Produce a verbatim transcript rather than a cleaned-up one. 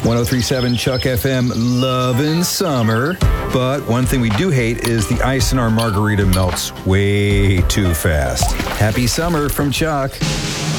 one oh three point seven Chuck F M, lovin' summer. But one thing we do hate is the ice in our margarita melts way too fast. Happy summer from Chuck.